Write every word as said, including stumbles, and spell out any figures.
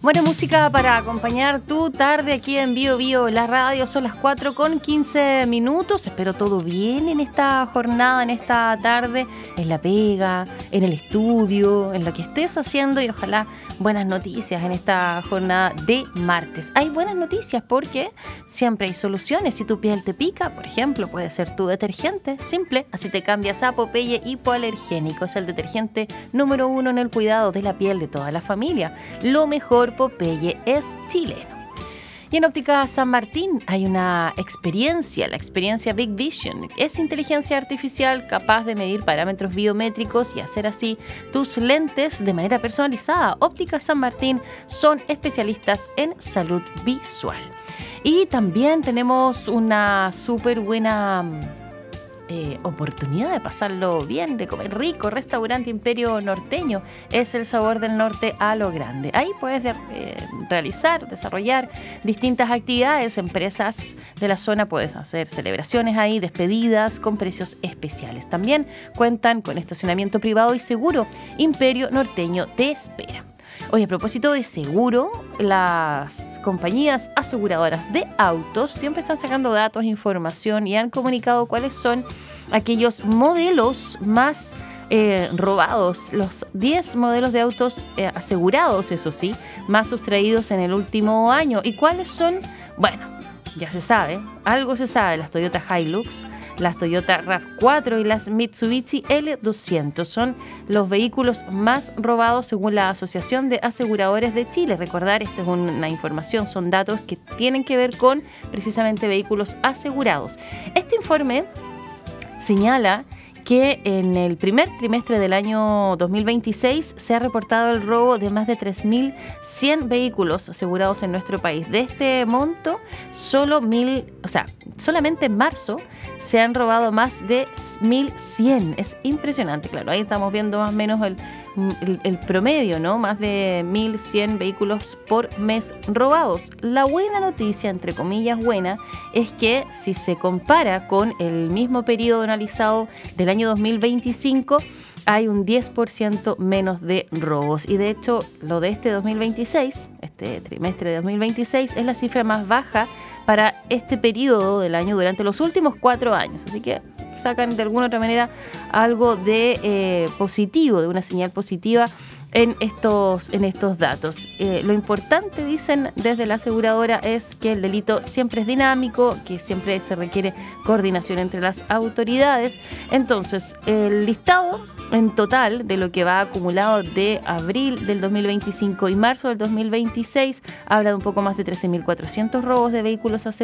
Buena música para acompañar tu tarde aquí en Bio Bio, la radio. Son las cuatro con quince minutos. Espero todo bien en esta jornada, en esta tarde, en la pega, en el estudio, en lo que estés haciendo, y ojalá buenas noticias en esta jornada de martes. Hay buenas noticias porque siempre hay soluciones. Si tu piel te pica, por ejemplo, puede ser tu detergente simple, así te cambias a Popeye Hipoalergénico. Es el detergente número uno en el cuidado de la piel de toda la familia. Lo mejor, Popeye es chileno. Y en Óptica San Martín hay una experiencia, la experiencia Big Vision. Es inteligencia artificial capaz de medir parámetros biométricos y hacer así tus lentes de manera personalizada. Óptica San Martín son especialistas en salud visual. Y también tenemos una súper buena Eh, oportunidad de pasarlo bien, de comer rico. Restaurante Imperio Norteño es el sabor del norte a lo grande. Ahí puedes eh, realizar, desarrollar distintas actividades. Empresas de la zona puedes hacer celebraciones ahí, despedidas con precios especiales. También cuentan con estacionamiento privado y seguro. Imperio Norteño te espera. Oye, a propósito de seguro, las compañías aseguradoras de autos siempre están sacando datos, información, y han comunicado cuáles son aquellos modelos más eh, robados, los diez modelos de autos eh, asegurados, eso sí, más sustraídos en el último año. ¿Y cuáles son? Bueno, ya se sabe, algo se sabe. Las Toyota Hilux, las Toyota RAV cuatro y las Mitsubishi L doscientos son los vehículos más robados según la Asociación de Aseguradores de Chile. Recordar, esta es una información, son datos que tienen que ver con precisamente vehículos asegurados. Este informe señala que en el primer trimestre del año dos mil veintiséis se ha reportado el robo de más de tres mil cien vehículos asegurados en nuestro país. De este monto, solo mil, o sea, solamente en marzo se han robado más de mil cien. Es impresionante, claro. Ahí estamos viendo más o menos el, el, el promedio, ¿no? Más de mil cien vehículos por mes robados. La buena noticia, entre comillas buena, es que si se compara con el mismo periodo analizado del año dos mil veinticinco, hay un diez por ciento menos de robos. Y de hecho, lo de este dos mil veintiséis, este trimestre de dos mil veintiséis, es la cifra más baja para este periodo del año durante los últimos cuatro años. Así que sacan de alguna otra manera algo de eh, positivo, de una señal positiva en estos, en estos datos. Eh, lo importante, dicen desde la aseguradora, es que el delito siempre es dinámico, que siempre se requiere coordinación entre las autoridades. Entonces, el listado en total de lo que va acumulado de abril del dos mil veinticinco y marzo del dos mil veintiséis habla de un poco más de trece mil cuatrocientos robos de vehículos asegurados